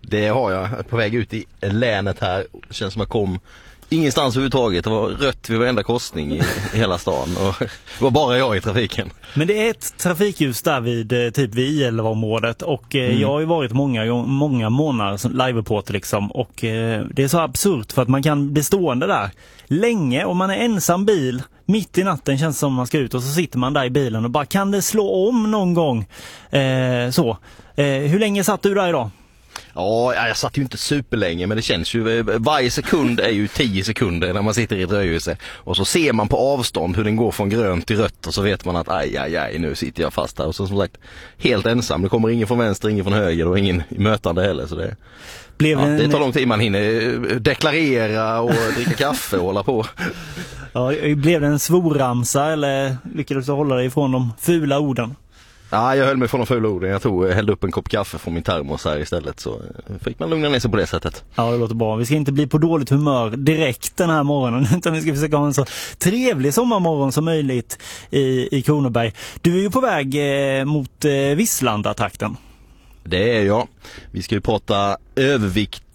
Det har jag. På väg ut i länet här. Det känns som jag kom ingenstans överhuvudtaget. Det var rött vid varenda korsning i hela stan. Och det var bara jag i trafiken. Men det är ett trafikljus där vid I11-området. Och jag har ju varit många månader som live-reporter liksom. Och det är så absurt för att man kan bli stående där länge. Om man är ensam bil, mitt i natten känns det som man ska ut. Och så sitter man där i bilen och bara, kan det slå om någon gång? Hur länge satt du där idag? Ja, jag satt ju inte superlänge, men det känns ju, varje sekund är ju 10 sekunder när man sitter i ett rödljuse. Och så ser man på avstånd hur den går från grönt till rött och så vet man att aj, nu sitter jag fast här. Och så som sagt, helt ensam. Det kommer ingen från vänster, ingen från höger och ingen mötande heller. Så det tar lång tid, man hinner deklarera och dricka kaffe och hålla på. Ja, blev det en svorramsa eller lyckades du hålla dig ifrån de fula orden? Ja, jag höll mig från de fula orden. Jag hällde upp en kopp kaffe från min termos här istället, så fick man lugna ner sig på det sättet. Ja, det låter bra. Vi ska inte bli på dåligt humör direkt den här morgonen, utan vi ska försöka ha en så trevlig sommarmorgon som möjligt i Kronoberg. Du är ju på väg mot Vislanda-trakten. Det är jag. Vi ska ju prata övervikt